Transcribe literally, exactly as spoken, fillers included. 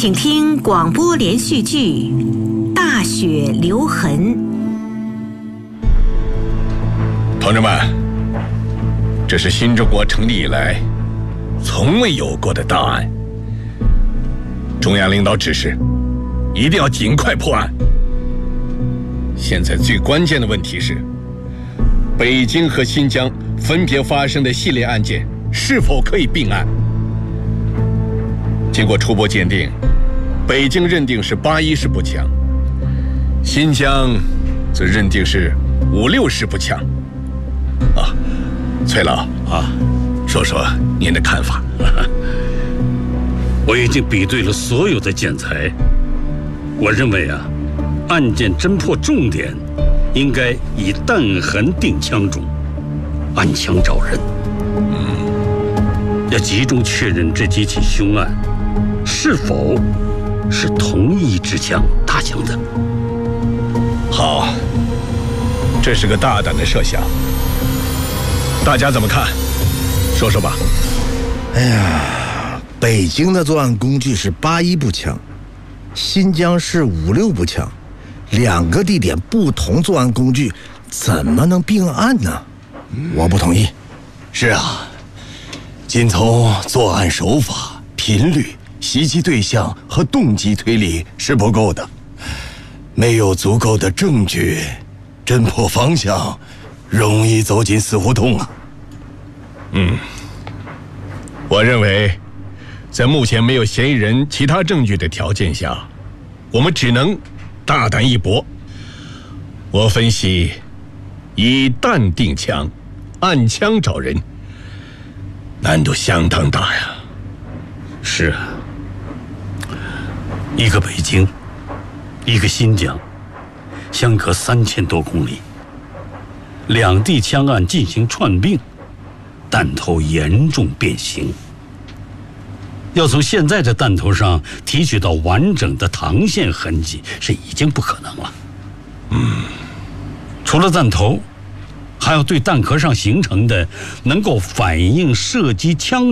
请听广播连续剧《大雪留痕》。 同志们，这是新中国成立以来从未有过的大案。中央领导指示，一定要尽快破案。现在最关键的问题是，北京和新疆分别发生的系列案件是否可以并案？经过初步鉴定，北京认定是八一式步枪，新疆则认定是五六式步枪。啊，崔老啊，说说您的看法。 我已经比对了所有的建材，我认为啊，案件侦破重点应该以弹痕定枪种，按枪找人。嗯，要集中确认这几起凶案是否是同一支枪打响的。 好，这是个大胆的设想，大家怎么看？说说吧。 哎呀，北京的作案工具是八一步枪，新疆是五六步枪，两个地点不同作案工具，怎么能并案呢？我不同意。 是啊，仅从作案手法、频率、袭击对象和动机推理是不够的，没有足够的证据，侦破方向容易走进死胡同啊。 嗯，我认为在目前没有嫌疑人其他证据的条件下，我们只能大胆一搏。我分析，以弹定枪，按枪找人，难度相当大呀。 是啊，一个北京，一个新疆，相隔三千多公里，两地枪案进行串并，弹头严重变形。要从现在的弹头上提取到完整的膛线痕迹，是已经不可能了。嗯，除了弹头，还要对弹壳上形成的能够反映射击枪